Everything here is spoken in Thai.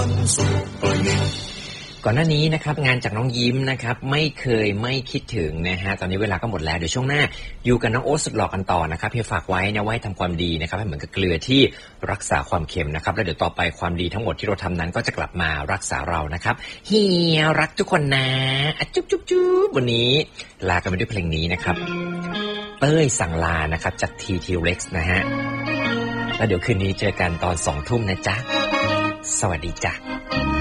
ก่อนหน้านี้นะครับงานจากน้องยิ้มนะครับไม่เคยไม่คิดถึงนะฮะตอนนี้เวลาก็หมดแล้วเดี๋ยวช่วงหน้าอยู่กับน้องโอ๊ตสุดหล่อกันต่อนะครับเพียงฝากไว้นะไว้ทำความดีนะครับให้เหมือนกับเกลือที่รักษาความเค็มนะครับแล้วเดี๋ยวต่อไปความดีทั้งหมดที่เราทำนั้นก็จะกลับมารักษาเรานะครับเฮียรักทุกคนนะจุ๊บจุ๊บจุ๊บวันนี้ลากันไปด้วยเพลงนี้นะครับเต้ยสั่งลานะครับจาก TT-Rex นะฮะแล้วเดี๋ยวคืนนี้เจอกันตอน 20:00 นนะจ๊ะสวัสดีจ้ะ